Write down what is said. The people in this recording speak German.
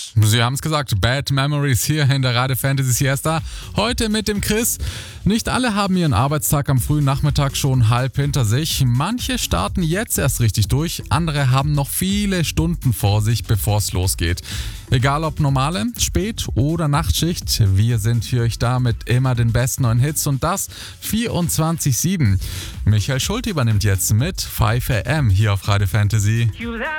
Sie haben es gesagt, Bad Memories hier in der Radio Fantasy Siesta. Heute mit dem Chris. Nicht alle haben ihren Arbeitstag am frühen Nachmittag schon halb hinter sich. Manche starten jetzt erst richtig durch, andere haben noch viele Stunden vor sich, bevor es losgeht. Egal ob normale, Spät- oder Nachtschicht, wir sind für euch da mit immer den besten neuen Hits und das 24/7. Michael Schulte übernimmt jetzt mit 5 AM hier auf Radio Fantasy.